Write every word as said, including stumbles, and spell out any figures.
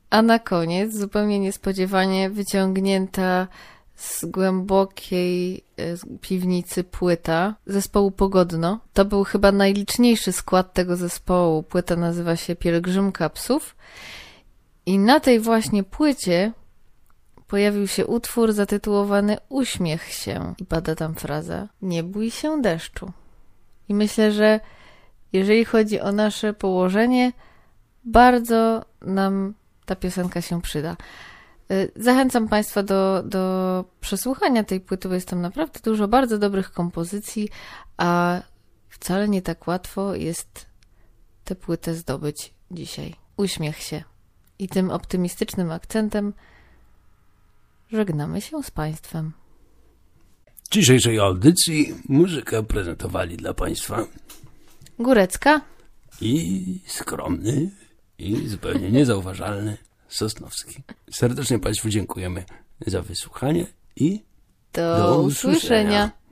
A na koniec, zupełnie niespodziewanie, wyciągnięta z głębokiej piwnicy płyta zespołu Pogodno. To był chyba najliczniejszy skład tego zespołu. Płyta nazywa się Pielgrzymka Psów. I na tej właśnie płycie pojawił się utwór zatytułowany Uśmiech się. I pada tam fraza: nie bój się deszczu. I myślę, że jeżeli chodzi o nasze położenie, bardzo nam ta piosenka się przyda. Zachęcam Państwa do, do przesłuchania tej płyty, bo jest tam naprawdę dużo bardzo dobrych kompozycji, a wcale nie tak łatwo jest tę płytę zdobyć dzisiaj. Uśmiech się. I tym optymistycznym akcentem żegnamy się z Państwem. W dzisiejszej audycji muzykę prezentowali dla Państwa Górecka i skromny i zupełnie niezauważalny Sosnowski. Serdecznie Państwu dziękujemy za wysłuchanie i do, do usłyszenia. usłyszenia.